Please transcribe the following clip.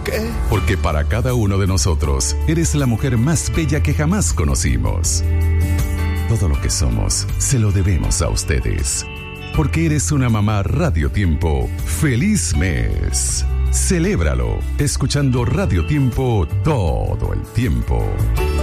qué? Porque para cada uno de nosotros, eres la mujer más bella que jamás conocimos. Todo lo que somos, se lo debemos a ustedes. Porque eres una mamá Radio Tiempo. ¡Feliz mes! Celébralo, escuchando Radio Tiempo todo el tiempo.